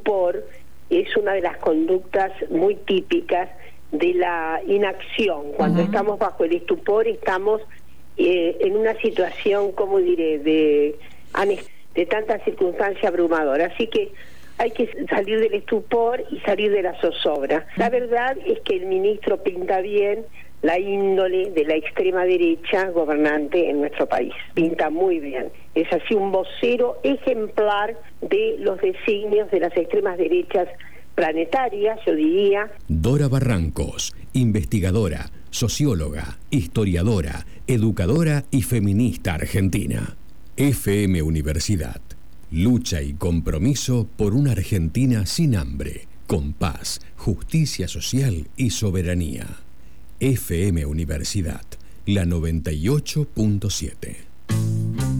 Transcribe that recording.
estupor es una de las conductas muy típicas de la inacción. Cuando estamos bajo el estupor estamos en una situación, ¿cómo diré?, de tanta circunstancia abrumadora. Así que hay que salir del estupor y salir de la zozobra. La verdad es que el ministro pinta bien la índole de la extrema derecha gobernante en nuestro país. Pinta muy bien. Es así un vocero ejemplar de los designios de las extremas derechas planetarias, yo diría. Dora Barrancos, investigadora, socióloga, historiadora, educadora y feminista argentina. FM Universidad. Lucha y compromiso por una Argentina sin hambre, con paz, justicia social y soberanía. FM Universidad, la 98.7.